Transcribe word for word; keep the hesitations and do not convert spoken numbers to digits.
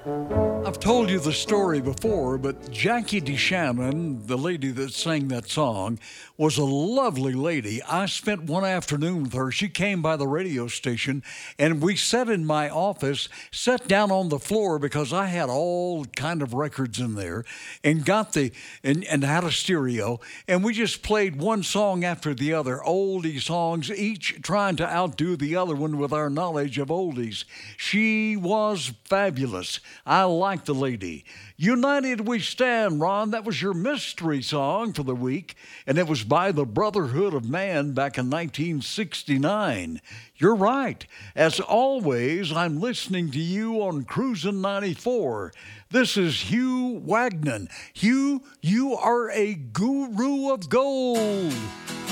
I've told you the story before, but Jackie DeShannon, the lady that sang that song, was a lovely lady. I spent one afternoon with her. She came by the radio station, and we sat in my office, sat down on the floor because I had all kind of records in there, and got the and, and had a stereo, and we just played one song after the other, oldie songs, each trying to outdo the other one with our knowledge of oldies. She was fabulous. I like the lady. United We Stand, Ron. That was your mystery song for the week, and it was by the Brotherhood of Man back in nineteen sixty-nine. You're right. As always, I'm listening to you on Cruisin' ninety-four. This is Hugh Wagnon. Hugh, you are a guru of gold.